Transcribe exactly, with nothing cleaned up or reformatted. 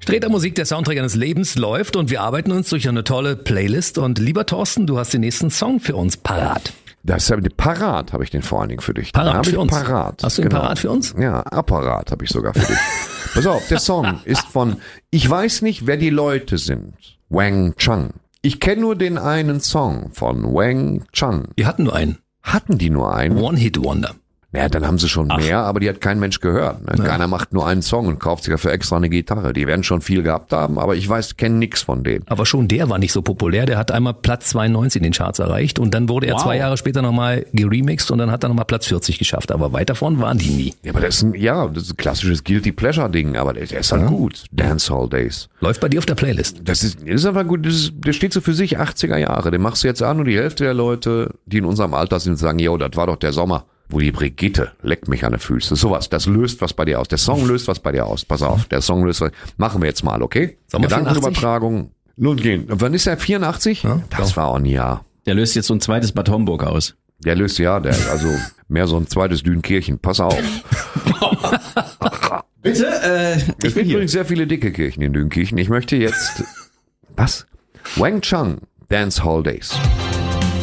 Streter Musik, der Soundtrack eines Lebens läuft und wir arbeiten uns durch eine tolle Playlist. Und lieber Thorsten, du hast den nächsten Song für uns parat. Das habe ich parat, habe ich den vor allen Dingen für dich. Parat für uns? Parat. Hast du den genau. parat für uns? Ja, Apparat habe ich sogar für dich. Pass auf, der Song ist von, ich weiß nicht, wer die Leute sind, Wang Chung. Ich kenne nur den einen Song von Wang Chung. Die hatten nur einen. Hatten die nur einen? One-Hit-Wonder. Naja, dann haben sie schon Ach. mehr, aber die hat kein Mensch gehört. Ne? Ja. Keiner macht nur einen Song und kauft sich dafür extra eine Gitarre. Die werden schon viel gehabt haben, aber ich weiß, kenne nix von denen. Aber schon der war nicht so populär. Der hat einmal Platz zweiundneunzig in den Charts erreicht und dann wurde er Wow. zwei Jahre später nochmal geremixed und dann hat er nochmal Platz vierzig geschafft. Aber weit davon waren die nie. Ja, aber das ist ein, ja, das ist ein klassisches Guilty Pleasure Ding, aber der, der ist halt Ja. gut. Dancehall Days. Läuft bei dir auf der Playlist. Das ist, das ist einfach gut, das ist, der steht so für sich achtziger Jahre. Den machst du jetzt an und die Hälfte der Leute, die in unserem Alter sind, sagen, yo, das war doch der Sommer, wo die Brigitte leckt mich an den Füßen. Sowas, das löst was bei dir aus. Der Song löst was bei dir aus. Pass auf, der Song löst was. Machen wir jetzt mal, okay? Sommer Gedankenübertragung. Nun gehen. Und wann ist der? vierundachtzig? Ja, Das war auch ein Jahr. Der löst jetzt so ein zweites Bad Homburg aus. Der löst ja, der, also mehr so ein zweites Dünenkirchen. Pass auf. Bitte? Äh, Es ich gibt bin hier. übrigens sehr viele dicke Kirchen in Dünenkirchen. Ich möchte jetzt, was? Wang Chung, Dancehall Days.